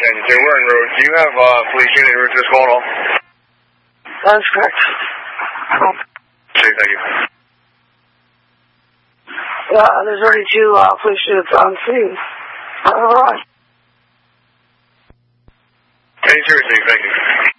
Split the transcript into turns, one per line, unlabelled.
10-2, we're en route. Do you have police unit en route to this call at all?
That's correct.
Okay, thank you.
There's already 2 police units on scene. All right.
10-2, thank you.